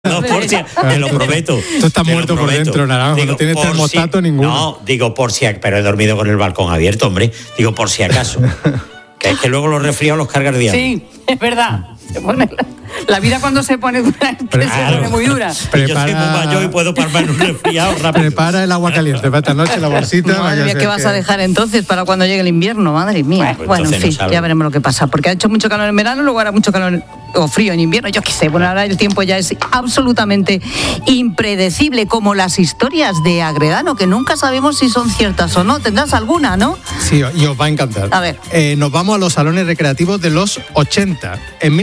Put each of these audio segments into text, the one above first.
No, por si, te lo prometo. Tú estás muerto por dentro, Naranjo. Digo, no tienes termostato ninguno. No, digo por si, pero he dormido con el balcón abierto, hombre. Digo por si acaso. Que es que luego los resfriados los cargas diario. Sí, es verdad. Se pone la vida cuando se pone dura, se pone muy dura. Yo soy muy mayor y puedo palmar un resfriado rápido. Prepara el agua caliente para esta noche, la bolsita. Madre mía, ¿qué vas a dejar entonces para cuando llegue el invierno? Madre mía. Bueno, en fin, ya veremos lo que pasa. Porque ha hecho mucho calor en verano, luego hará mucho calor o frío en invierno, yo qué sé. Bueno, ahora el tiempo ya es absolutamente impredecible, como las historias de Agredano, que nunca sabemos si son ciertas o no. ¿Tendrás alguna, no? Sí, y os va a encantar. A ver. Nos vamos a los salones recreativos de los 80. En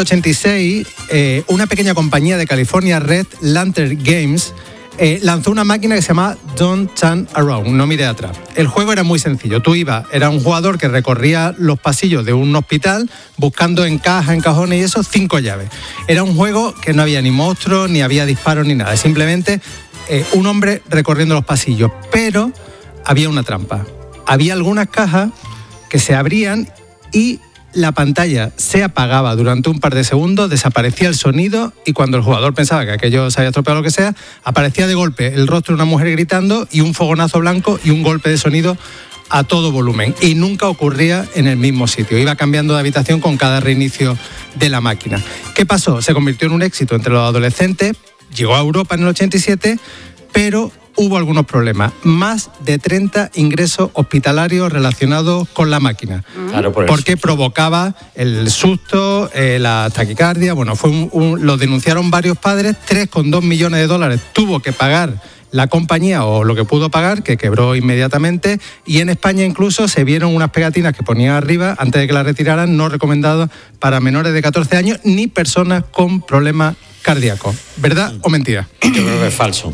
1986, una pequeña compañía de California, Red Lantern Games, lanzó una máquina que se llama Don't Turn Around, no mire atrás. El juego era muy sencillo. Era un jugador que recorría los pasillos de un hospital buscando en cajas, en cajones y eso, 5 llaves. Era un juego que no había ni monstruos, ni había disparos, ni nada. Simplemente un hombre recorriendo los pasillos. Pero había una trampa. Había algunas cajas que se abrían y la pantalla se apagaba durante un par de segundos, desaparecía el sonido y cuando el jugador pensaba que aquello se había estropeado o lo que sea, aparecía de golpe el rostro de una mujer gritando y un fogonazo blanco y un golpe de sonido a todo volumen. Y nunca ocurría en el mismo sitio. Iba cambiando de habitación con cada reinicio de la máquina. ¿Qué pasó? Se convirtió en un éxito entre los adolescentes, llegó a Europa en el 87, pero hubo algunos problemas. Más de 30 ingresos hospitalarios relacionados con la máquina. Claro, porque provocaba el susto, la taquicardia. Bueno, lo denunciaron varios padres. 3,2 millones de dólares tuvo que pagar la compañía, o lo que pudo pagar, que quebró inmediatamente. Y en España incluso se vieron unas pegatinas que ponían arriba, antes de que la retiraran, no recomendadas para menores de 14 años ni personas con problemas cardíacos. ¿Verdad o mentira? Yo creo que es falso.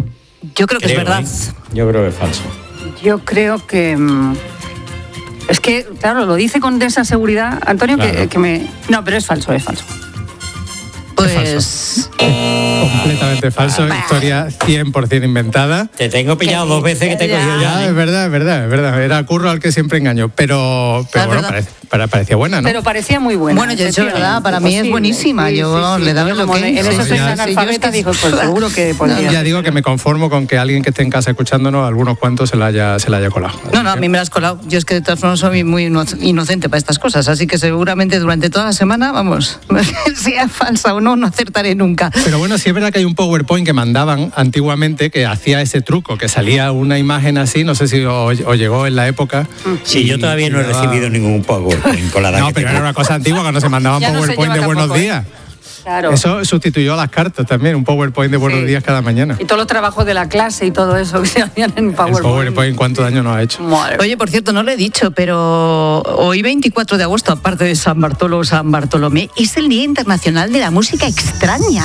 Yo creo que es verdad. Yo creo que es falso. Yo creo que... Es que, claro, lo dice con esa seguridad, Antonio, claro. que me... No, pero es falso. Pues... Completamente falso, historia 100% inventada. Te tengo pillado 2 veces que te he cogido ya. Es verdad. Era Curro al que siempre engaño. Pero bueno, parecía buena, ¿no? Pero parecía muy buena. Bueno, yo he dicho verdad, para mí es buenísima. Yo le daba lo que... En eso soy analfabeta, dijo, pues seguro que podría. Ya digo que me conformo con que alguien que esté en casa escuchándonos, algunos cuantos se la haya colado. No, a mí me la has colado. Yo es que de todas formas soy muy inocente para estas cosas, así que seguramente durante toda la semana, vamos, sea falsa o no acertaré nunca. Pero bueno, sí es verdad que hay un PowerPoint que mandaban antiguamente que hacía ese truco, que salía una imagen así, no sé si os llegó en la época. Sí, yo todavía no he recibido ningún PowerPoint con la edad. No, pero era una cosa antigua cuando se mandaban PowerPoint de buenos días. Claro. Eso sustituyó a las cartas también, un PowerPoint de buenos días cada mañana. Y todos los trabajos de la clase y todo eso que se hacían en PowerPoint. El PowerPoint, ¿cuánto daño nos ha hecho? Oye, por cierto, no lo he dicho, pero hoy 24 de agosto, aparte de San Bartolomé, es el Día Internacional de la Música Extraña.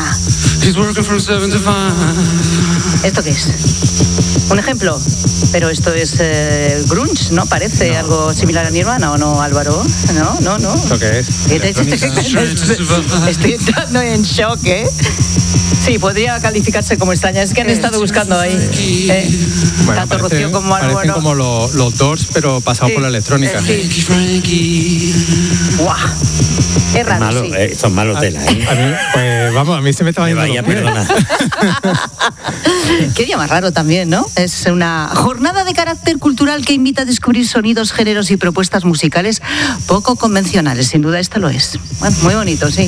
¿Esto qué es? Un ejemplo. Pero esto es grunge, ¿no? Parece algo similar a Nirvana, ¿o no, Álvaro? No. ¿Esto qué es? Estoy entrando en shock, ¿eh? Sí, podría calificarse como extraña. Es que han estado buscando ahí. Bueno, tanto Rocío como Álvaro. Parecen como los Doors, pero pasados por la electrónica. ¡Guau! Es raro, malo, esto es malo tela, ¿eh? A mí se me estaba yendo. Perdona. Qué día más raro también, ¿no? Es una jornada de carácter cultural que invita a descubrir sonidos, géneros y propuestas musicales poco convencionales. Sin duda, esta lo es. Bueno, muy bonito, sí.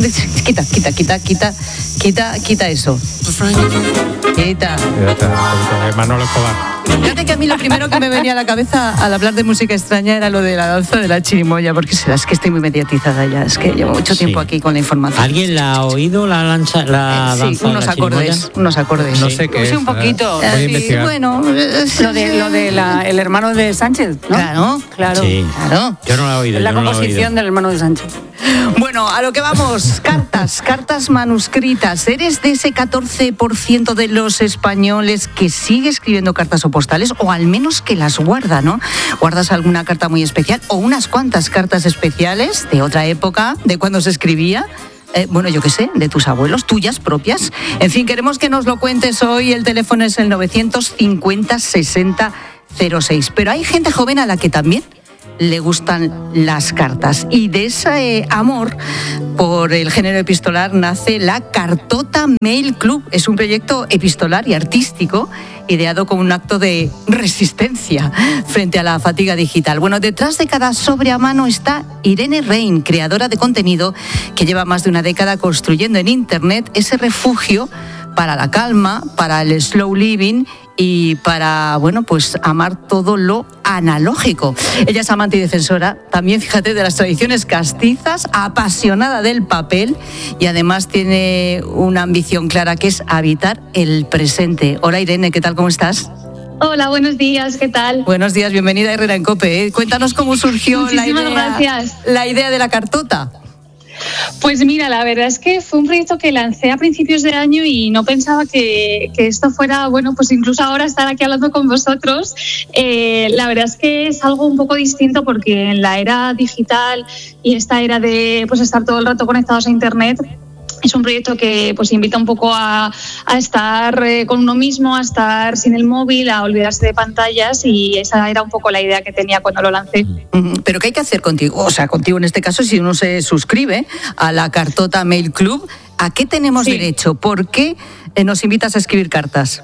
Quita eso. Quita. Manolo Escobar. Fíjate que a mí lo primero que me venía a la cabeza al hablar de música extraña era lo de la danza de la chirimoya, porque es que estoy muy mediatizada ya, es que llevo mucho tiempo aquí con la información. ¿Alguien la ha oído, la danza sí, unos acordes. No sé qué es. Sí, un poquito. Sí, bueno, lo de el hermano de Sánchez, ¿no? Claro. Sí. Claro. Yo no la he oído. La composición del hermano de Sánchez. Bueno, a lo que vamos, cartas manuscritas. ¿Eres de ese 14% de los españoles que sigue escribiendo cartas o postales, o al menos que las guarda, ¿no? ¿Guardas alguna carta muy especial o unas cuantas cartas especiales de otra época, de cuando se escribía? Bueno, yo qué sé, de tus abuelos, tuyas propias. En fin, queremos que nos lo cuentes hoy. El teléfono es el 950 60 06. Pero hay gente joven a la que también le gustan las cartas. Y de ese amor por el género epistolar nace la Cartota Mail Club. Es un proyecto epistolar y artístico ideado como un acto de resistencia frente a la fatiga digital. Bueno, detrás de cada sobre a mano está Irene Rein, creadora de contenido que lleva más de una década construyendo en Internet ese refugio para la calma, para el slow living y para, bueno, pues amar todo lo analógico. Ella es amante y defensora también, fíjate, de las tradiciones castizas, apasionada del papel y además tiene una ambición clara que es habitar el presente. Hola Irene, ¿qué tal? ¿Cómo estás? Hola, buenos días, ¿qué tal? Buenos días, bienvenida a Herrera en COPE. Cuéntanos cómo surgió gracias. La idea de la cartota. Pues mira, la verdad es que fue un proyecto que lancé a principios de año y no pensaba que esto fuera, bueno, pues incluso ahora estar aquí hablando con vosotros. La verdad es que es algo un poco distinto porque en la era digital y esta era de pues estar todo el rato conectados a Internet, es un proyecto que pues invita un poco a estar con uno mismo, a estar sin el móvil, a olvidarse de pantallas, y esa era un poco la idea que tenía cuando lo lancé. ¿Pero qué hay que hacer contigo? O sea, contigo en este caso, si uno se suscribe a la Cartota Mail Club, ¿a qué tenemos derecho? ¿Por qué nos invitas a escribir cartas?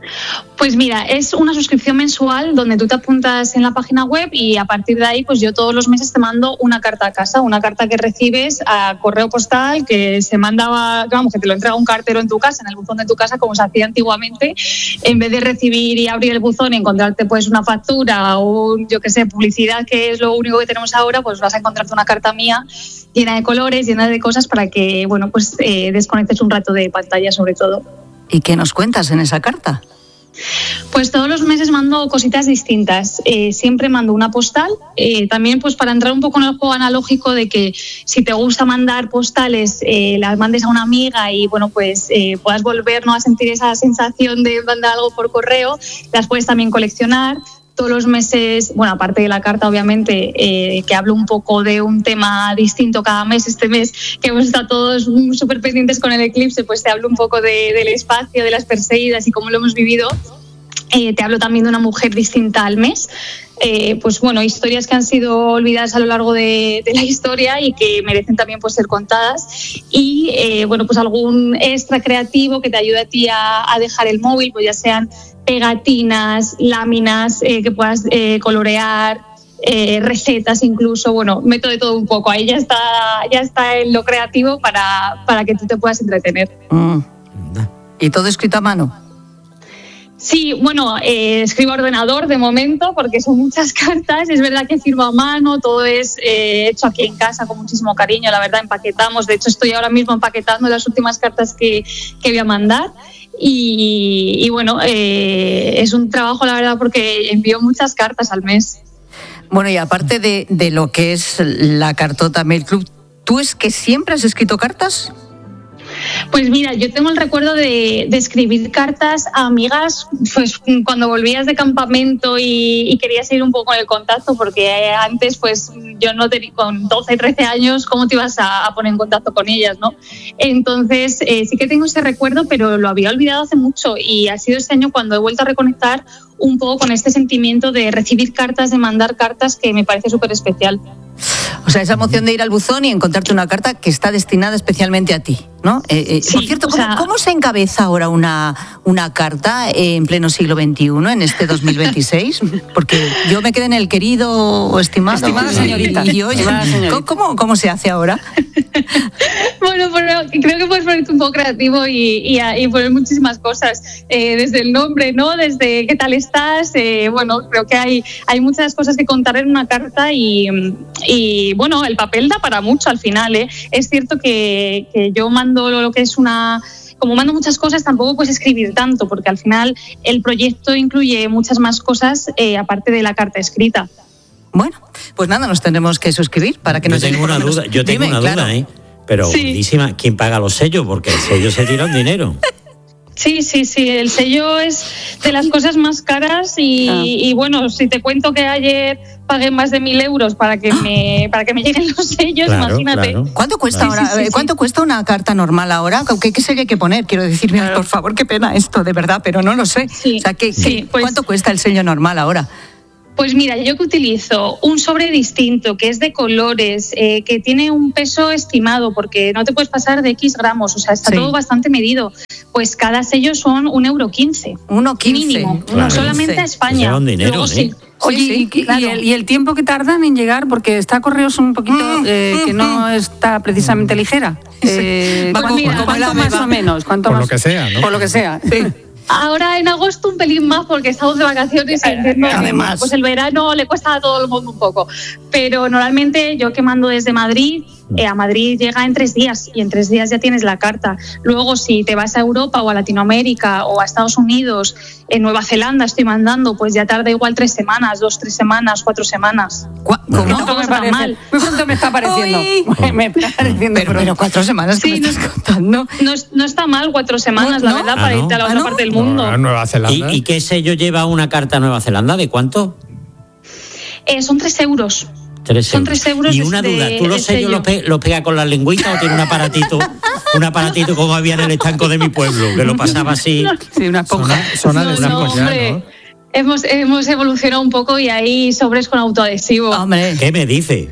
Pues mira, es una suscripción mensual donde tú te apuntas en la página web y a partir de ahí pues yo todos los meses te mando una carta a casa, una carta que recibes a correo postal, que se mandaba, vamos, que te lo entrega un cartero en tu casa, en el buzón de tu casa, como se hacía antiguamente. En vez de recibir y abrir el buzón y encontrarte pues una factura o yo qué sé, publicidad, que es lo único que tenemos ahora, pues vas a encontrarte una carta mía llena de colores, llena de cosas para que, bueno, pues desconectes un rato de pantalla sobre todo. ¿Y qué nos cuentas en esa carta? Pues todos los meses mando cositas distintas. Siempre mando una postal, también pues para entrar un poco en el juego analógico de que si te gusta mandar postales, las mandes a una amiga y bueno, pues puedas volver, ¿no?, a sentir esa sensación de mandar algo por correo. Las puedes también coleccionar. Todos los meses, bueno, aparte de la carta, obviamente, que hablo un poco de un tema distinto cada mes. Este mes que hemos estado todos súper pendientes con el eclipse, pues te hablo un poco del espacio, de las Perseidas y cómo lo hemos vivido. Te hablo también de una mujer distinta al mes. Pues bueno, historias que han sido olvidadas a lo largo de la historia y que merecen también pues ser contadas. Y bueno, pues algún extra creativo que te ayude a ti a dejar el móvil, pues ya sean pegatinas, láminas que puedas colorear, recetas incluso. Bueno, meto de todo un poco. Ahí ya está en lo creativo para que tú te puedas entretener. ¿Y todo escrito a mano? Sí, bueno, escribo a ordenador de momento porque son muchas cartas. Es verdad que firmo a mano, todo es hecho aquí en casa con muchísimo cariño. La verdad, empaquetamos. De hecho, estoy ahora mismo empaquetando las últimas cartas que voy a mandar. Y bueno, es un trabajo, la verdad, porque envío muchas cartas al mes. Bueno, y aparte de lo que es la Cartota Mail Club, ¿tú es que siempre has escrito cartas? Pues mira, yo tengo el recuerdo de escribir cartas a amigas, pues cuando volvías de campamento y querías ir un poco en el contacto, porque antes pues yo no tenía, con 12, 13 años, ¿cómo te ibas a poner en contacto con ellas, no? Entonces sí que tengo ese recuerdo, pero lo había olvidado hace mucho y ha sido este año cuando he vuelto a reconectar un poco con este sentimiento de recibir cartas, de mandar cartas, que me parece súper especial. O sea, esa emoción de ir al buzón y encontrarte una carta que está destinada especialmente a ti, ¿no? Sí, por cierto, ¿cómo se encabeza ahora una carta en pleno siglo XXI, en este 2026? Porque yo me quedé en el querido o estimada señorita. Y oye, ¿cómo se hace ahora? Bueno, creo que puedes ponerte un poco creativo y poner muchísimas cosas. Desde el nombre, ¿no? Desde qué tal estás. Bueno, creo que hay muchas cosas que contar en una carta y bueno, el papel da para mucho al final, ¿eh? Es cierto que yo mando lo que es como mando muchas cosas, tampoco puedes escribir tanto, porque al final el proyecto incluye muchas más cosas aparte de la carta escrita. Bueno, pues nada, nos tendremos que suscribir para que nos den. Yo tengo una duda, pero buenísima, ¿quién paga los sellos? Porque el sello se tira un dinero. Sí, el sello es de las cosas más caras y bueno, si te cuento que ayer pagué más de 1.000 euros para que me lleguen los sellos, claro, imagínate. Claro. ¿Cuánto cuesta ahora? ¿Cuánto cuesta una carta normal ahora? ¿Qué sello hay que poner? Quiero decirme, por favor, qué pena esto, de verdad, pero no lo sé. O sea, ¿cuánto cuesta el sello normal ahora? Pues mira, yo que utilizo un sobre distinto, que es de colores, que tiene un peso estimado, porque no te puedes pasar de X gramos, o sea, está todo bastante medido. Pues cada sello son 1,15 €. 1,15 mínimo, claro. solamente a España. Lleva un dinero, Luego, sí. Oye, Sí, claro. y el tiempo que tardan en llegar, porque está Correos un poquito que no está precisamente ligera. ¿Cuánto más o menos? ¿Cuánto Por más? lo que sea, ¿no? Por lo que sea, sí. Ahora en agosto un pelín más porque estamos de vacaciones y entiendo que, Además. pues el verano le cuesta a todo el mundo un poco. Pero normalmente yo que mando desde Madrid, a Madrid llega en 3 días y en 3 días ya tienes la carta. Luego si te vas a Europa o a Latinoamérica o a Estados Unidos, en Nueva Zelanda estoy mandando, pues ya tarda igual 3 semanas, 2, 3 semanas, 4 semanas. ¿Cómo? Tampoco está mal. Muy pronto me está pareciendo. Me está pareciendo. Pero 4 semanas que Sí, me estás contando. No está mal 4 semanas, ¿No? la verdad, para ¿no? irte a la otra parte del mundo. A Nueva Zelanda. ¿Y qué sello lleva una carta a Nueva Zelanda? ¿De cuánto? Son 3 euros. 3 Son 3 euros Y una de- duda, ¿tú de los sellos sello. los pegas con la lengüita o tiene un aparatito como había en el estanco de mi pueblo, que lo pasaba así? Sí, una esponja. Son adhesivos ya, hombre. ¿no? Hemos evolucionado un poco y hay sobres con autoadhesivo. Hombre. ¿Qué me dice?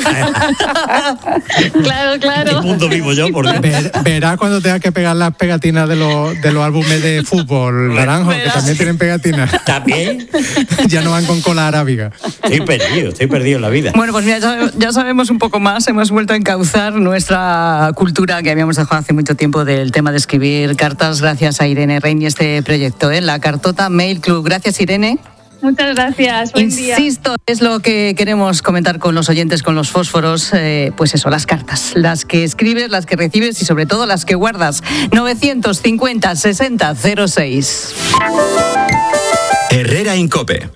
Claro, ¿En claro. qué mundo vivo yo? Porque Verá cuando tenga que pegar las pegatinas de los álbumes de fútbol, Naranjo, que también tienen pegatinas. también Ya no van con cola arábiga. estoy perdido en la vida. Bueno, pues mira, ya sabemos un poco más, hemos vuelto a encauzar nuestra cultura que habíamos dejado hace mucho tiempo del tema de escribir cartas, gracias a Irene Rein y este proyecto, la Cartota Mail Club. Gracias, Irene. Muchas gracias. Buen día. Insisto, es lo que queremos comentar con los oyentes, con los fósforos, pues eso, las cartas, las que escribes, las que recibes y sobre todo las que guardas. 950 60 06. Herrera en COPE.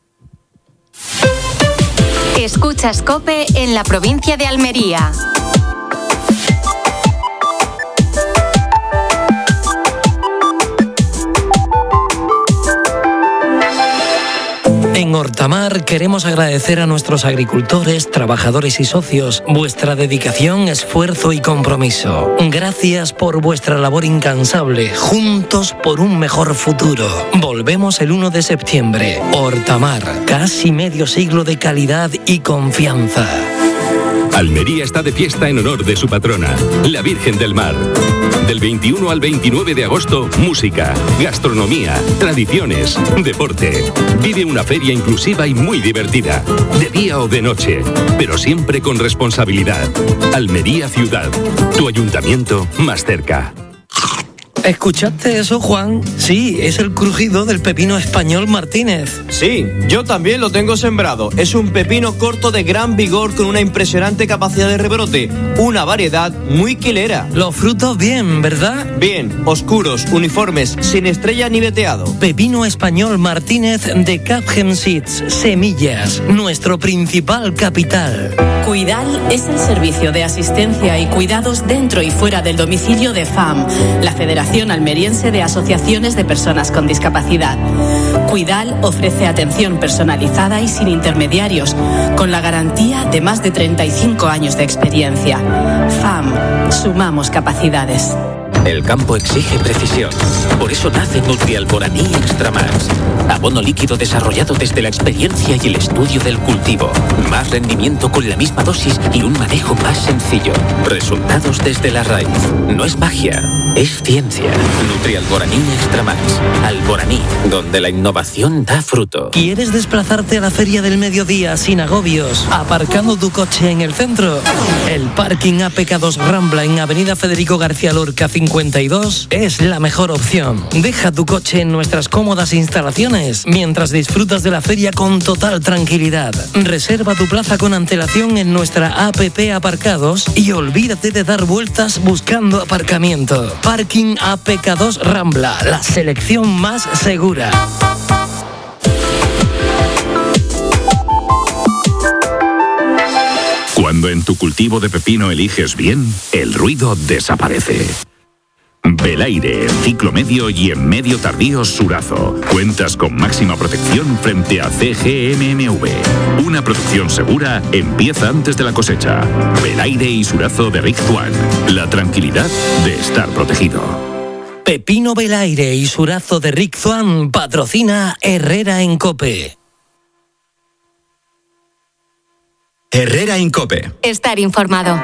Escuchas COPE en la provincia de Almería. En Hortamar queremos agradecer a nuestros agricultores, trabajadores y socios vuestra dedicación, esfuerzo y compromiso. Gracias por vuestra labor incansable, juntos por un mejor futuro. Volvemos el 1 de septiembre. Hortamar, casi medio siglo de calidad y confianza. Almería está de fiesta en honor de su patrona, la Virgen del Mar. Del 21 al 29 de agosto, música, gastronomía, tradiciones, deporte. Vive una feria inclusiva y muy divertida, de día o de noche, pero siempre con responsabilidad. Almería Ciudad, tu ayuntamiento más cerca. ¿Escuchaste eso, Juan? Sí, es el crujido del pepino español Martínez. Sí, yo también lo tengo sembrado. Es un pepino corto de gran vigor con una impresionante capacidad de rebrote. Una variedad muy quilera. Los frutos bien, ¿verdad? Bien, oscuros, uniformes, sin estrella ni veteado. Pepino español Martínez de Capgemini Seeds. Semillas, nuestro principal capital. Cuidal es el servicio de asistencia y cuidados dentro y fuera del domicilio de FAM, la Federación Almeriense de Asociaciones de Personas con Discapacidad. Cuidal ofrece atención personalizada y sin intermediarios, con la garantía de más de 35 años de experiencia. FAM, sumamos capacidades. El campo exige precisión. Por eso nace Nutrialboraní Extra Max. Abono líquido desarrollado desde la experiencia y el estudio del cultivo. Más rendimiento con la misma dosis y un manejo más sencillo. Resultados desde la raíz. No es magia, es ciencia. Nutrialboraní Extra Max. Alboraní, donde la innovación da fruto. ¿Quieres desplazarte a la Feria del Mediodía sin agobios, aparcando tu coche en el centro? El parking APK2 Rambla en Avenida Federico García Lorca 52 es la mejor opción. Deja tu coche en nuestras cómodas instalaciones mientras disfrutas de la feria con total tranquilidad. Reserva tu plaza con antelación en nuestra APP Aparcados y olvídate de dar vueltas buscando aparcamiento. Parking APK2 Rambla, la selección más segura. Cuando en tu cultivo de pepino eliges bien, el ruido desaparece. Belaire, ciclo medio y en medio tardío Surazo. Cuentas con máxima protección frente a CGMMV. Una producción segura empieza antes de la cosecha. Belaire y Surazo de Rick Swan. La tranquilidad de estar protegido. Pepino Belaire y Surazo de Rick Swan patrocina Herrera en COPE. Herrera en COPE. Estar informado.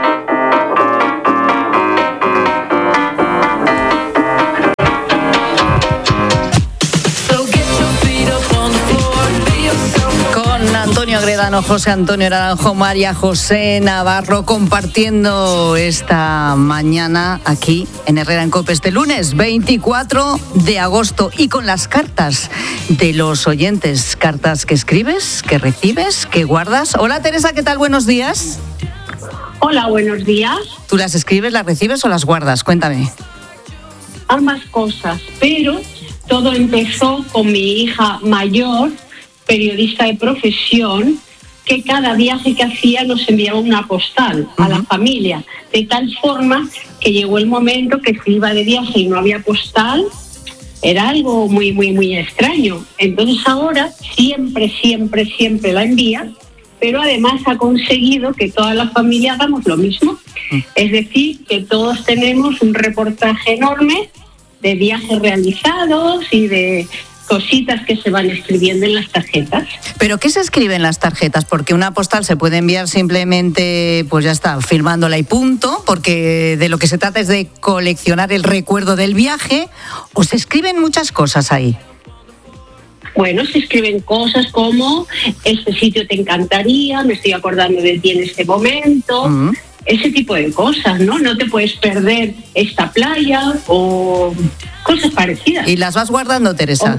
Antonio Agredano, José Antonio Naranjo, María José Navarro, compartiendo esta mañana aquí en Herrera en COPE, este lunes 24 de agosto, y con las cartas de los oyentes, cartas que escribes, que recibes, que guardas. Hola Teresa, ¿qué tal? Buenos días. Hola, buenos días. ¿Tú las escribes, las recibes o las guardas? Cuéntame. Ambas cosas, pero todo empezó con mi hija mayor, periodista de profesión, que cada viaje que hacía nos enviaba una postal a la familia, de tal forma que llegó el momento que se iba de viaje y no había postal. Era algo muy, muy, muy extraño. Entonces ahora siempre la envía, pero además ha conseguido que toda la familia hagamos lo mismo. Es decir, que todos tenemos un reportaje enorme de viajes realizados y de cositas que se van escribiendo en las tarjetas. ¿Pero qué se escribe en las tarjetas? Porque una postal se puede enviar simplemente, pues ya está, firmándola y punto, porque de lo que se trata es de coleccionar el recuerdo del viaje, o se escriben muchas cosas ahí. Bueno, se escriben cosas como: este sitio te encantaría, me estoy acordando de ti en este momento, ese tipo de cosas, ¿no? No te puedes perder esta playa o cosas parecidas. ¿Y las vas guardando, Teresa?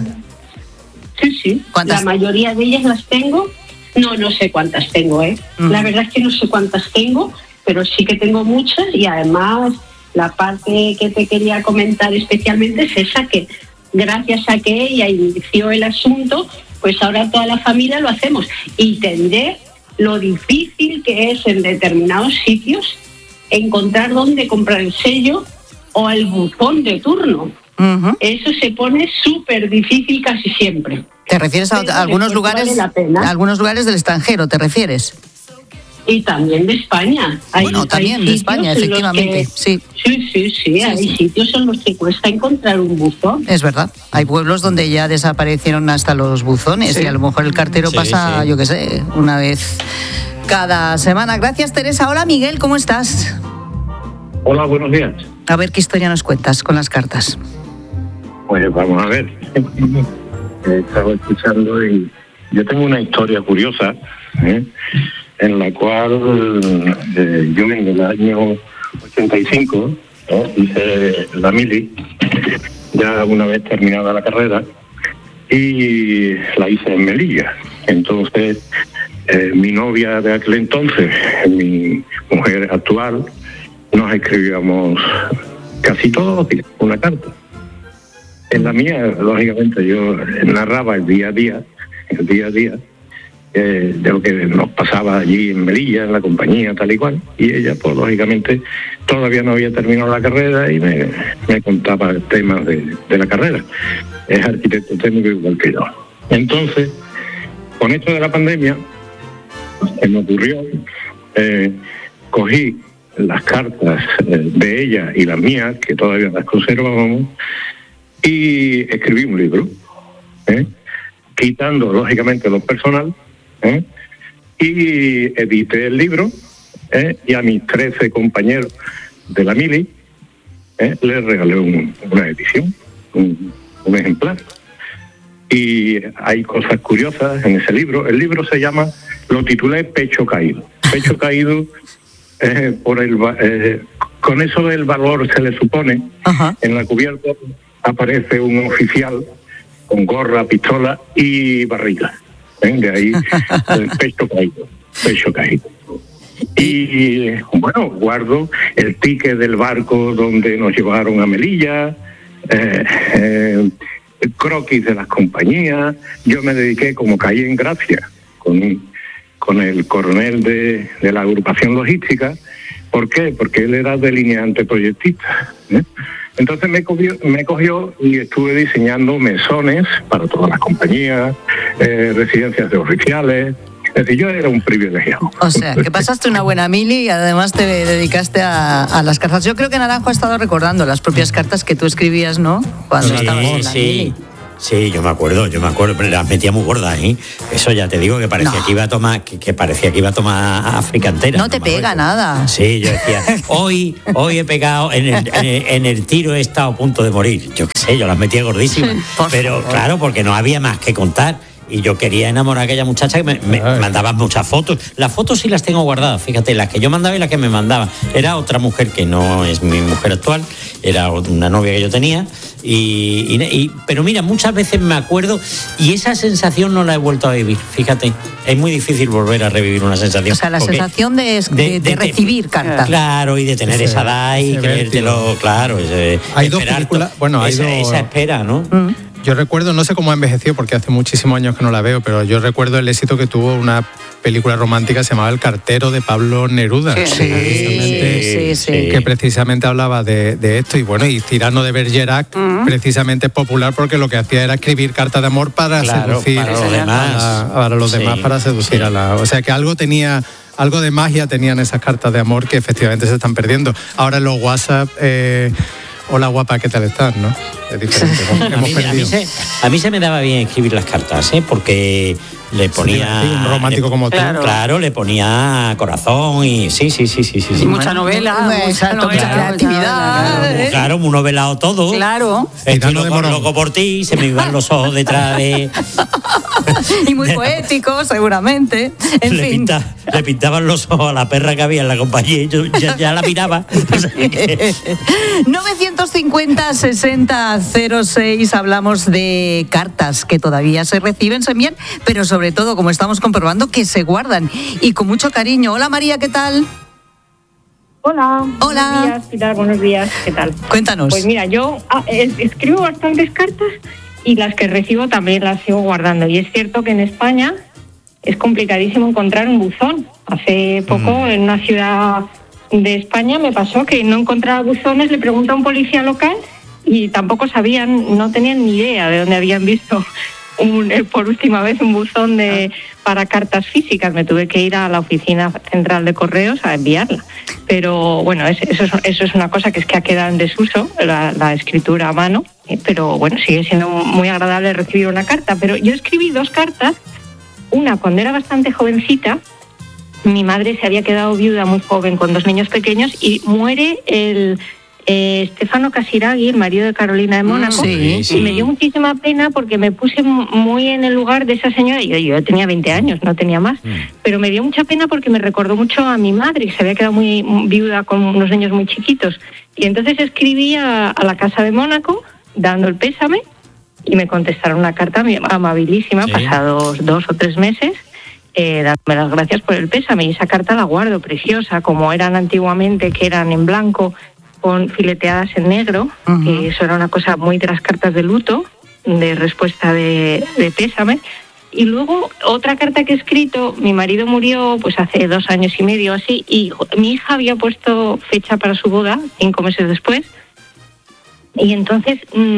Sí. ¿Cuántas? La mayoría de ellas las tengo. No sé cuántas tengo, ¿eh? La verdad es que no sé cuántas tengo, pero sí que tengo muchas, y además la parte que te quería comentar especialmente es esa, que gracias a que ella inició el asunto, pues ahora toda la familia lo hacemos. Y tendré lo difícil que es en determinados sitios encontrar dónde comprar el sello o el buzón de turno. Eso se pone súper difícil casi siempre. ¿Te refieres a algunos lugares, algunos lugares del extranjero, te refieres? Y también de España. También de España, efectivamente. Sí, hay sitios en los que cuesta encontrar un buzón. Es verdad, hay pueblos donde ya desaparecieron hasta los buzones, y a lo mejor el cartero pasa, yo qué sé, una vez cada semana. Gracias, Teresa. Hola, Miguel, ¿cómo estás? Hola, buenos días. A ver, ¿qué historia nos cuentas con las cartas? Pues vamos a ver. Estaba escuchando y yo tengo una historia curiosa, en la cual yo en el año 85 hice la mili, ya una vez terminada la carrera, y la hice en Melilla. Entonces, mi novia de aquel entonces, mi mujer actual, nos escribíamos casi todos los días una carta. En la mía, lógicamente, yo narraba el día a día de lo que nos pasaba allí en Melilla, en la compañía, tal y cual. Y ella, pues lógicamente, todavía no había terminado la carrera y me contaba temas de la carrera. Es arquitecto técnico igual que yo. Entonces, con esto de la pandemia, se me ocurrió, cogí las cartas de ella y las mías, que todavía las conservábamos, y escribí un libro, quitando lógicamente lo personal, y edité el libro, y a mis 13 compañeros de la mili les regalé una edición, un ejemplar. Y hay cosas curiosas en ese libro. El libro se llama, lo titulé Pecho Caído. Pecho Caído, con eso del valor se le supone. En la cubierta aparece un oficial con gorra, pistola y barriga. De ahí el pecho caído. Y bueno, guardo el ticket del barco donde nos llevaron a Melilla, el croquis de las compañías. Yo me dediqué, como caí en gracia con el coronel de la agrupación logística. ¿Por qué? Porque él era delineante proyectista. Entonces me cogió y estuve diseñando mesones para todas las compañías, residencias de oficiales. Es decir, yo era un privilegiado. O sea, que pasaste una buena mili y además te dedicaste a las cartas. Yo creo que Naranjo ha estado recordando las propias cartas que tú escribías, ¿no? Cuando estabas en la mili. Sí, yo me acuerdo, las metía muy gordas, ¿eh? Eso ya te digo que parecía que iba a tomar, que parecía que iba a tomar África entera. No te pega nada. Sí, yo decía, hoy he pegado, en el tiro he estado a punto de morir. Yo qué sé, yo las metía gordísimas. Pero claro, porque no había más que contar. Y yo quería enamorar a aquella muchacha que me mandaba muchas fotos. Las fotos sí las tengo guardadas, fíjate, las que yo mandaba y las que me mandaba. Era otra mujer que no es mi mujer actual, era una novia que yo tenía. Pero mira, muchas veces me acuerdo y esa sensación no la he vuelto a vivir, fíjate. Es muy difícil volver a revivir una sensación. O sea, la sensación de recibir cartas. Claro, y de tener esa edad y creértelo, claro. Hay dos películas, esa espera, ¿no? Yo recuerdo, no sé cómo ha envejecido porque hace muchísimos años que no la veo, pero yo recuerdo el éxito que tuvo una película romántica que se llamaba El cartero de Pablo Neruda. Que precisamente hablaba de esto. Y bueno, y Cyrano de Bergerac, precisamente popular porque lo que hacía era escribir cartas de amor para seducir a los demás, para seducir a la... O sea que algo de magia tenían esas cartas de amor que efectivamente se están perdiendo. Ahora en los WhatsApp... Hola guapa, ¿qué tal estás? ¿No? Es diferente. A mí se me daba bien escribir las cartas, porque le ponía... un romántico como tú. Claro, le ponía corazón y sí. Y mucha novela, mucha creatividad. Claro, muy novelado todo. Claro. Estoy loco por ti, se me iban los ojos detrás de... Y muy poético, seguramente. En fin. Le pintaban los ojos a la perra que había en la compañía y yo ya la miraba. 950-60-06, hablamos de cartas que todavía se reciben, se envían, pero sobre todo, como estamos comprobando, que se guardan y con mucho cariño. Hola María, ¿qué tal? Hola. Buenos días, Pilar, buenos días, ¿qué tal? Cuéntanos. Pues mira, yo escribo bastantes cartas y las que recibo también las sigo guardando. Y es cierto que en España es complicadísimo encontrar un buzón. Hace poco en una ciudad de España me pasó que no encontraba buzones, le pregunté a un policía local y tampoco sabían, no tenían ni idea de dónde habían visto por última vez un buzón para cartas físicas. Me tuve que ir a la oficina central de correos a enviarla. Pero bueno, eso es una cosa que ha quedado en desuso, la escritura a mano. Pero bueno, sigue siendo muy agradable recibir una carta. Pero yo escribí 2 cartas. Una cuando era bastante jovencita. Mi madre se había quedado viuda muy joven con 2 niños pequeños y muere el Stefano Casiraghi, el marido de Carolina de Mónaco. Y me dio muchísima pena porque me puse muy en el lugar de esa señora. Yo tenía 20 años, no tenía más. Pero me dio mucha pena porque me recordó mucho a mi madre, que se había quedado muy viuda con unos niños muy chiquitos. Y entonces escribí a la Casa de Mónaco dando el pésame y me contestaron una carta amabilísima, pasados 2 o 3 meses, dándome las gracias por el pésame. Y esa carta la guardo, preciosa, como eran antiguamente, que eran en blanco con fileteadas en negro, que eso era una cosa muy de las cartas de luto, de respuesta de pésame. Y luego otra carta que he escrito, mi marido murió pues hace 2 años y medio así, y mi hija había puesto fecha para su boda 5 meses después. Y entonces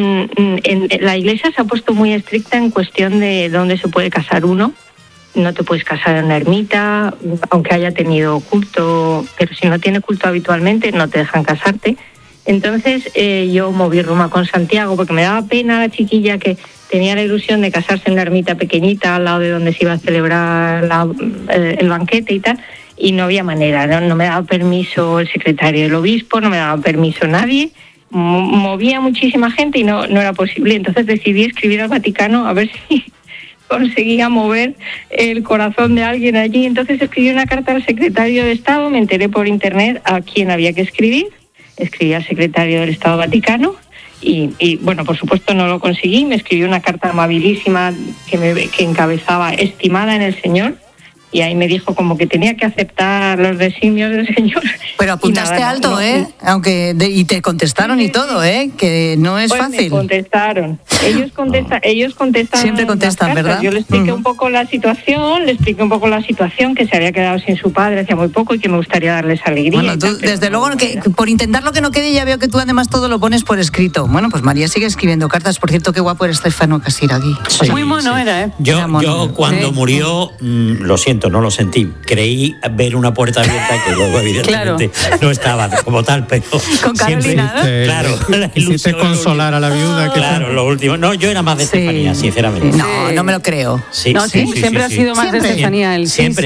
la iglesia se ha puesto muy estricta en cuestión de dónde se puede casar uno. No te puedes casar en una ermita, aunque haya tenido culto, pero si no tiene culto habitualmente no te dejan casarte. Entonces yo moví Roma con Santiago porque me daba pena la chiquilla que tenía la ilusión de casarse en una ermita pequeñita al lado de donde se iba a celebrar el banquete y tal, y no había manera, no me daba permiso el secretario del obispo, no me daba permiso nadie. Movía muchísima gente y no era posible. Entonces decidí escribir al Vaticano a ver si conseguía mover el corazón de alguien allí. Entonces escribí una carta al secretario de Estado, me enteré por internet a quién había que escribir, escribí al secretario del Estado Vaticano y bueno, por supuesto no lo conseguí. Me escribió una carta amabilísima que encabezaba estimada en el Señor, y ahí me dijo como que tenía que aceptar los designios del Señor. Pero apuntaste alto, aunque y te contestaron y todo, que no es fácil. Me contestaron. Ellos contestan. Siempre contestan, ¿verdad? Yo le expliqué un poco la situación, que se había quedado sin su padre hacía muy poco y que me gustaría darles alegría. Bueno, tú, desde luego, que por intentar lo que no quede, ya veo que tú además todo lo pones por escrito. Bueno, pues María sigue escribiendo cartas. Por cierto, qué guapo era Stefano Casiraghi. Muy mono era, Yo cuando murió, lo siento momento no lo sentí. Creí ver una puerta abierta que luego evidentemente no estaba como tal, pero con Carolina, ¿no? Claro, quisiste consolar a la viuda. Claro, lo último. No, yo era más de Estefanía, sinceramente. No me lo creo. Sí, siempre ha sido más de Estefanía él. Siempre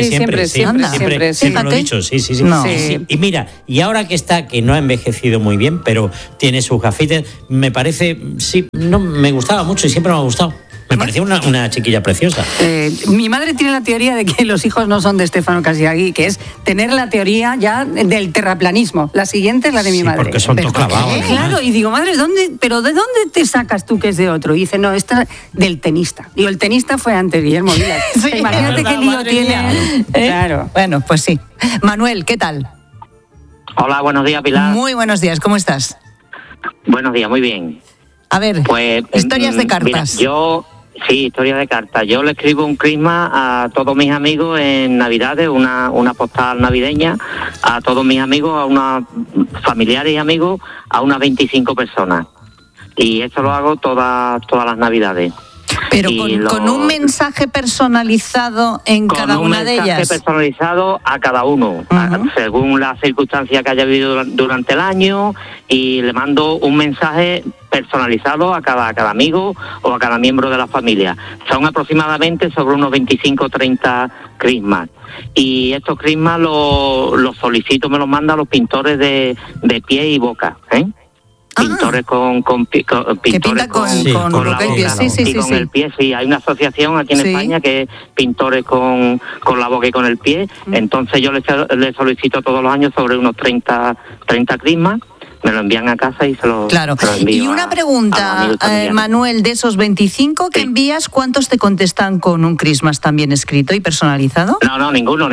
lo he dicho. Sí. Y mira, y ahora que no ha envejecido muy bien, pero tiene sus gafitas, me parece, me gustaba mucho y siempre me ha gustado. Me parecía una chiquilla preciosa. Mi madre tiene la teoría de que los hijos no son de Stefano Casiagui, que es tener la teoría ya del terraplanismo. La siguiente es la de mi madre. Porque son todos clavados. Claro, y digo, madre, ¿de dónde te sacas tú que es de otro? Y dice, no, esta del tenista. Digo, el tenista fue antes, Guillermo Vilas. Imagínate qué lío tiene. Claro. Bueno, pues sí. Manuel, ¿qué tal? Hola, buenos días, Pilar. Muy buenos días, ¿cómo estás? Buenos días, muy bien. A ver, pues, historias de cartas. Mira, historias de cartas. Yo le escribo un Christmas a todos mis amigos en Navidades, una postal navideña, a todos mis amigos, a unos familiares y amigos, a unas 25 personas. Y esto lo hago todas las Navidades. Pero con un mensaje personalizado en cada una de ellas. Un mensaje personalizado a cada uno, según la circunstancia que haya vivido durante el año, y le mando un mensaje personalizado a cada amigo o a cada miembro de la familia. Son aproximadamente sobre unos 25 o 30 Christmas. Y estos Christmas los solicito, me los mandan los pintores de pie y boca, pintores con pintores con la boca y con el pie. Sí, hay una asociación aquí en España que es pintores con la boca y con el pie. Entonces yo les solicito todos los años sobre unos 30 Christmas. Me lo envían a casa y se lo envío. Y una pregunta, Manuel, de esos 25 que envías, ¿cuántos te contestan con un Christmas también escrito y personalizado? No, ninguno.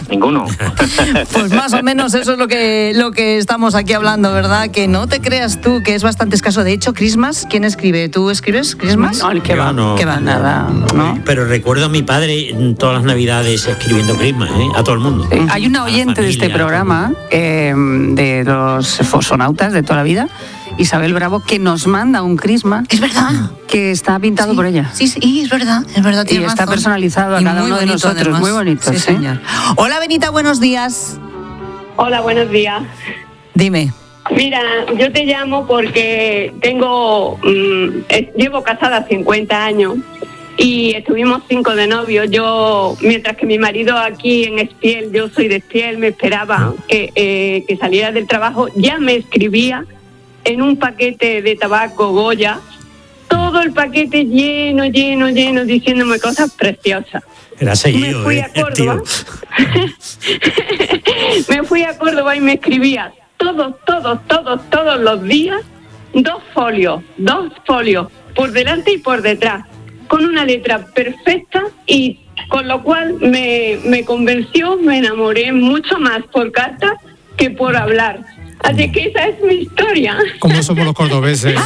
Pues más o menos eso es lo que estamos aquí hablando, ¿verdad? Que no te creas tú, que es bastante escaso. De hecho, Christmas, ¿quién escribe? ¿Tú escribes Christmas? No, que va, nada. ¿No? Pero recuerdo a mi padre en todas las Navidades escribiendo Christmas, a todo el mundo. Hay una oyente de este programa, de los fosonautas de toda la vida, Isabel Bravo, que nos manda un Christmas. Es verdad. Que está pintado por ella. Sí, es verdad. Y está personalizado a cada uno de nosotros. Además. Muy bonito. Sí, señor. Hola, Benita, buenos días. Hola, buenos días. Dime. Mira, yo te llamo porque llevo casada 50 años y estuvimos 5 de novios. Yo, mientras que mi marido aquí en Espiel, yo soy de Espiel, me esperaba que saliera del trabajo, ya me escribía en un paquete de tabaco Goya, todo el paquete lleno, diciéndome cosas preciosas. Era seguido, me fui a Córdoba. Me fui a Córdoba y me escribía todos los días 2 folios, por delante y por detrás, con una letra perfecta, y con lo cual me convenció, me enamoré mucho más por cartas que por hablar. Así que esa es mi historia. Como somos los cordobeses.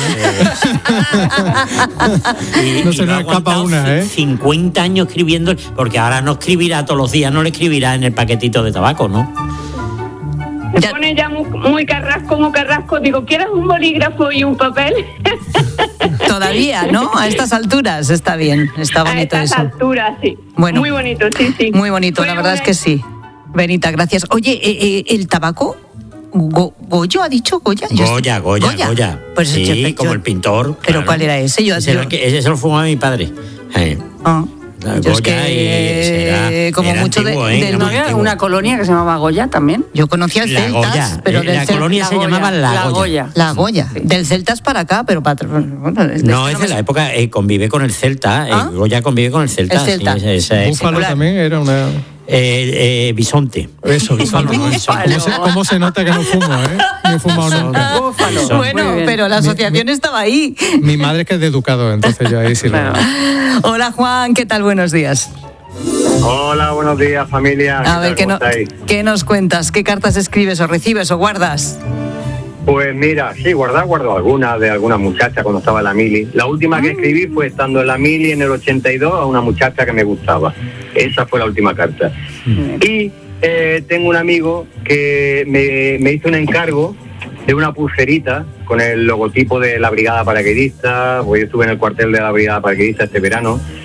No se nos escapa una, 50 años escribiendo, porque ahora no escribirá todos los días, no le escribirá en el paquetito de tabaco, ¿no? Se pone ya muy carrasco, digo, ¿quieres un bolígrafo y un papel? Todavía, ¿no? A estas alturas está bien, está bonito eso. A estas alturas, sí. Bueno, muy bonito, sí. Muy bonito, la verdad es que sí. Benita, gracias. Oye, ¿el tabaco? ¿Goyo ha dicho? ¿Goya? Goya. Pues sí, como el pintor. ¿Pero cuál era ese? Ese se lo fumaba mi padre. Yo es que como era mucho antiguo, ¿no había una colonia que se llamaba Goya también? Yo conocía el Celtas, Goya, pero la colonia se llamaba La Goya. La Goya. Sí. Del Celtas para acá, pero no, es de la época, convive con el Celta. Goya convive con el Celta. Búfalo también era una... bisonte. Eso, Búfalo. ¿Cómo se nota que no fumo, No he fumado nunca. Búfalo. Bueno, pero la asociación estaba ahí. Mi madre que es de Educado, entonces yo ahí sí lo... Hola, Juan, ¿qué tal? Buenos días. Hola, buenos días, familia. A ver, ¿qué nos cuentas? ¿Qué cartas escribes o recibes o guardas? Pues mira, sí, guardo algunas de alguna muchacha cuando estaba en la mili. La última que escribí fue estando en la mili en el 82 a una muchacha que me gustaba. Esa fue la última carta. Y tengo un amigo que me hizo un encargo de una pulserita con el logotipo de la Brigada Paracaidista, pues yo estuve en el cuartel de la Brigada Paracaidista este verano,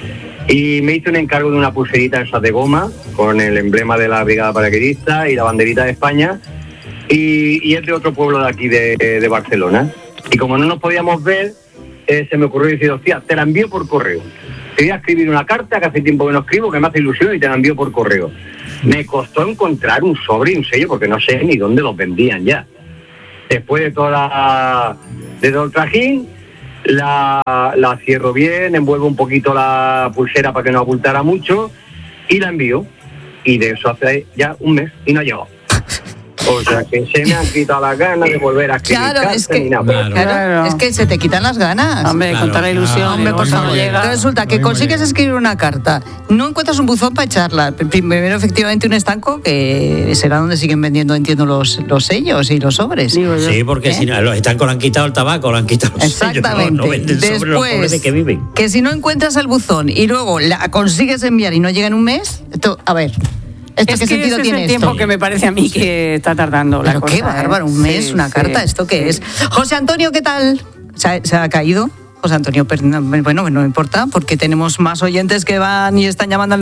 Y me hice un encargo de una pulserita esa de goma con el emblema de la Brigada Paracaidista y la banderita de España, y es de otro pueblo de aquí de Barcelona. Y como no nos podíamos ver, se me ocurrió decir, hostia, te la envío por correo. Te voy a escribir una carta que hace tiempo que no escribo, que me hace ilusión, y te la envío por correo. Me costó encontrar un sobre y un sello porque no sé ni dónde los vendían ya. Después de todo el trajín, la cierro bien, envuelvo un poquito la pulsera para que no abultara mucho y la envío. Y de eso hace ya un mes y no ha llegado. O sea que se me han quitado las ganas de volver a escribir cartas ni nada. Claro, es que se te quitan las ganas. Hombre, con toda la ilusión. Hombre, por favor. Resulta que consigues escribir una carta, no encuentras un buzón para echarla. Primero, efectivamente, un estanco que será donde siguen vendiendo, entiendo, los sellos y los sobres. Sí, porque si no, los estancos le han quitado el tabaco, le han quitado los exactamente. sellos. No venden sobre los pobres de que viven. Que si no encuentras el buzón y luego la consigues enviar y no llega en un mes, a ver... ¿Qué sentido tiene el tiempo que me parece a mí que está tardando la cosa. Qué bárbaro, un mes, una carta, ¿esto qué es? José Antonio, ¿qué tal? ¿Se ha caído? José Antonio, bueno, no importa, porque tenemos más oyentes que van y están llamando al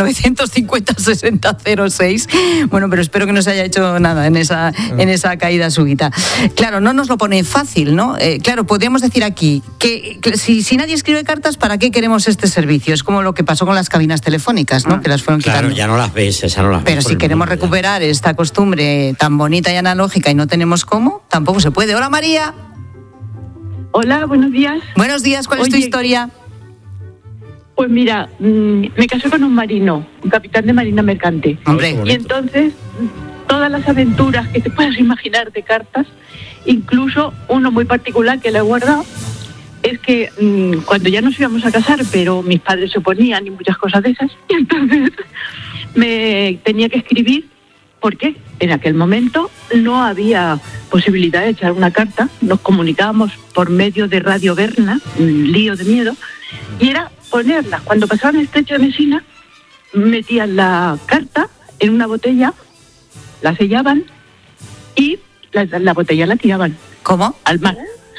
950-6006. Bueno, pero espero que no se haya hecho nada en esa caída súbita. Claro, no nos lo pone fácil, ¿no? Claro, podríamos decir aquí que si nadie escribe cartas, ¿para qué queremos este servicio? Es como lo que pasó con las cabinas telefónicas, ¿no? Que las fueron quitando. Claro, ya no las ves, esa no las ves. Pero si queremos recuperar esta costumbre tan bonita y analógica y no tenemos cómo, tampoco se puede. Hola, María. Hola, buenos días. Buenos días, ¿cuál es tu historia? Pues mira, me casé con un marino, un capitán de marina mercante. Hombre. Y entonces, todas las aventuras que te puedas imaginar de cartas, incluso uno muy particular que le he guardado, es que cuando ya nos íbamos a casar, pero mis padres se oponían y muchas cosas de esas, y entonces me tenía que escribir, porque en aquel momento no había posibilidad de echar una carta, nos comunicábamos por medio de Radio Berna, un lío de miedo, y era ponerla. Cuando pasaban el estrecho de Messina, metían la carta en una botella, la sellaban y la botella la tiraban. ¿Cómo? Al mar.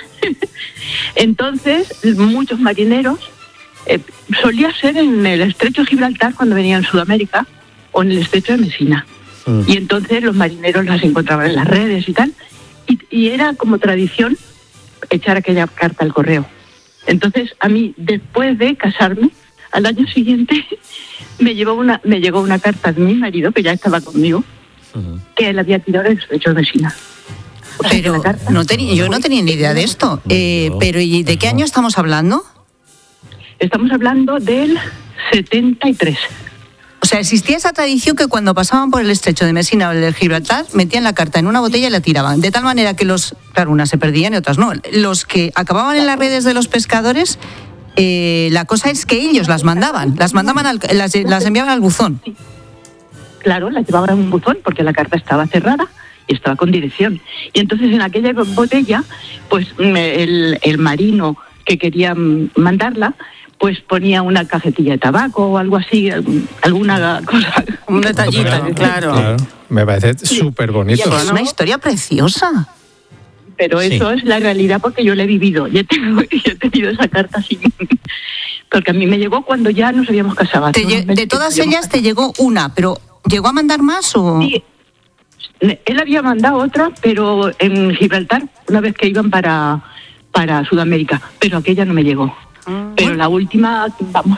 Entonces, muchos marineros, solía ser en el estrecho de Gibraltar cuando venían a Sudamérica, o en el estrecho de Messina. Y entonces los marineros las encontraban en las redes y tal, y era como tradición echar aquella carta al correo. Entonces a mí, después de casarme, al año siguiente me llegó una carta de mi marido, que ya estaba conmigo, que él había tirado el estrecho de Messina. O sea, pero yo no tenía ni idea de esto. Pero ¿y de qué año estamos hablando? Estamos hablando del 73. O sea, existía esa tradición que cuando pasaban por el estrecho de Messina o el de Gibraltar, metían la carta en una botella y la tiraban. De tal manera que claro, unas se perdían y otras no. Los que acababan en las redes de los pescadores, la cosa es que ellos las mandaban. Las enviaban al buzón. Sí. Claro, las llevaban a un buzón porque la carta estaba cerrada y estaba con dirección. Y entonces en aquella botella, pues el marino que quería mandarla, pues ponía una cajetilla de tabaco o algo así, alguna cosa. Un detallito, claro. Me parece súper bonito. Es una historia preciosa. Pero eso es la realidad porque yo la he vivido. Yo he tenido esa carta así. Porque a mí me llegó cuando ya nos habíamos casado. De todas ellas te llegó una, pero ¿llegó a mandar más o...? Sí. Él había mandado otra, pero en Gibraltar, una vez que iban para Sudamérica. Pero aquella no me llegó. Pero la última, vamos.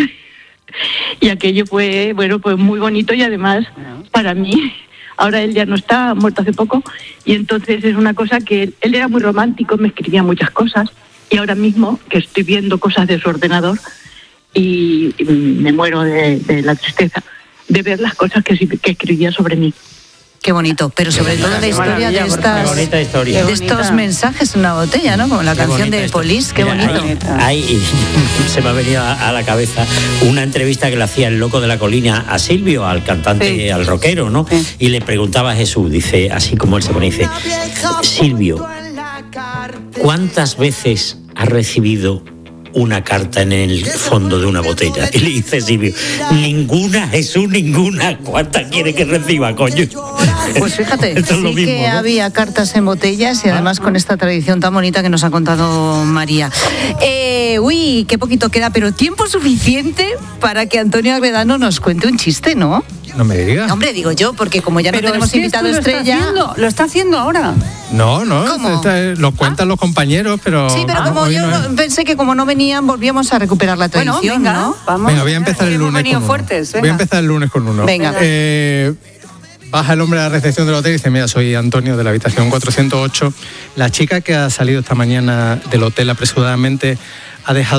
Y aquello fue, bueno, pues muy bonito y además para mí, ahora él ya no está, muerto hace poco, y entonces es una cosa que él era muy romántico, me escribía muchas cosas, y ahora mismo que estoy viendo cosas de su ordenador y me muero de la tristeza de ver las cosas que escribía sobre mí. Qué bonito, pero sobre todo la historia de estos mensajes en una botella, ¿no? Como la canción de Police, qué bonito. Se me ha venido a la cabeza una entrevista que le hacía el Loco de la Colina a Silvio, al cantante, al rockero, ¿no? Y le preguntaba a Jesús, dice, así como él se pone, dice, Silvio, ¿cuántas veces has recibido una carta en el fondo de una botella? Y le dice Silvio, ninguna, Jesús, ninguna. ¿Cuántas quiere que reciba, coño? Pues fíjate, Esto es lo sí mismo, que ¿no? había cartas en botellas y además con esta tradición tan bonita que nos ha contado María. Uy, qué poquito queda, pero tiempo suficiente para que Antonio Agredano nos cuente un chiste, ¿no? No me digas. Hombre, digo yo, porque como ya no Pero tenemos es que invitado esto estrella... Lo está haciendo ahora. No, ¿Cómo? lo cuentan los compañeros, pero... Sí, pero como hoy yo no es. pensé que como no venían, volvíamos a recuperar la Bueno, tradición, venga, ¿no? vamos. Venga, voy a empezar el Hemos lunes venido con uno. fuertes, Voy a venga. empezar el lunes con uno. Venga. Baja el hombre a la recepción del hotel y dice, mira, soy Antonio de la habitación 408. La chica que ha salido esta mañana del hotel apresuradamente ha dejado